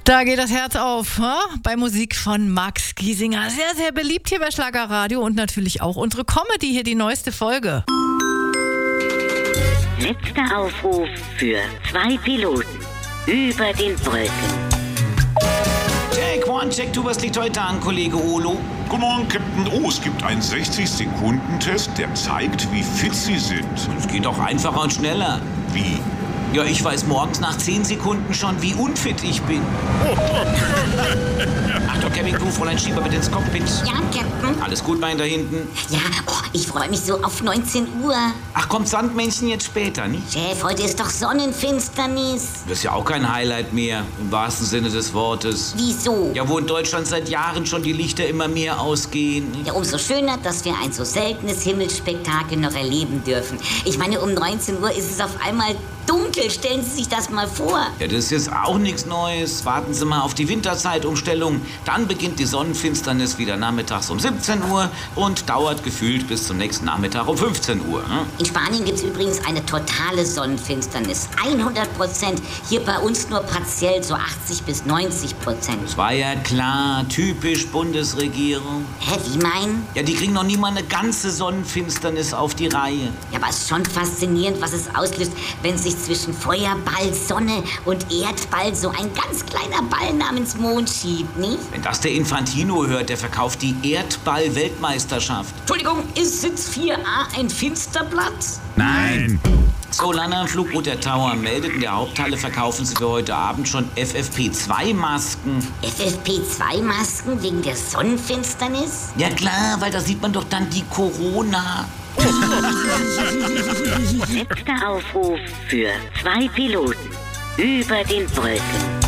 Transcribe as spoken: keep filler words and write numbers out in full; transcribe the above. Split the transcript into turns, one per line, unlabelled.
Da geht das Herz auf, ha? Bei Musik von Max Giesinger. Sehr, sehr beliebt hier bei Schlagerradio und natürlich auch unsere Comedy, hier die neueste Folge.
Letzter Aufruf für zwei Piloten über den Brücken.
Take one, check two, was liegt heute an, Kollege Olo?
Guten Morgen, Captain O. Es gibt einen sechzig-Sekunden-Test, der zeigt, wie fit Sie sind.
Es geht doch einfacher und schneller.
Wie?
Ja, ich weiß morgens nach zehn Sekunden schon, wie unfit ich bin. Achtung, Cabin Crew, Fräulein Schieber bitte ins Cockpit.
Ja, Captain.
Alles gut, mein da hinten?
Ja, oh, ich freue mich so auf neunzehn Uhr.
Ach, kommt Sandmännchen jetzt später, nicht?
Chef, heute ist doch Sonnenfinsternis.
Das ist ja auch kein Highlight mehr, im wahrsten Sinne des Wortes.
Wieso?
Ja, wo in Deutschland seit Jahren schon die Lichter immer mehr ausgehen.
Ja, umso schöner, dass wir ein so seltenes Himmelsspektakel noch erleben dürfen. Ich meine, um neunzehn Uhr ist es auf einmal dunkel. Stellen Sie sich das mal vor.
Ja, das ist jetzt auch nichts Neues. Warten Sie mal auf die Winterzeitumstellung. Dann beginnt die Sonnenfinsternis wieder nachmittags um siebzehn Uhr und dauert gefühlt bis zum nächsten Nachmittag um fünfzehn Uhr. Hm?
In Spanien gibt es übrigens eine totale Sonnenfinsternis. hundert Prozent. Hier bei uns nur partiell, so achtzig bis neunzig Prozent.
Das war ja klar, typisch Bundesregierung.
Hä, wie meinen?
Ja, die kriegen noch nie mal eine ganze Sonnenfinsternis auf die Reihe.
Ja, aber es ist schon faszinierend, was es auslöst, wenn sich zwischen Feuerball, Sonne und Erdball so ein ganz kleiner Ball namens Mond schiebt, nicht?
Wenn das der Infantino hört, der verkauft die Erdball-Weltmeisterschaft.
Entschuldigung, ist Sitz vier a ein Finsterblatt?
Nein.
So, Lana, Flugroute der Tower meldet, in der Haupthalle verkaufen sie für heute Abend schon F F P zwei Masken.
F F P zwei Masken wegen der Sonnenfinsternis?
Ja klar, weil da sieht man doch dann die Corona.
Letzter Aufruf für zwei Piloten über den Brücken.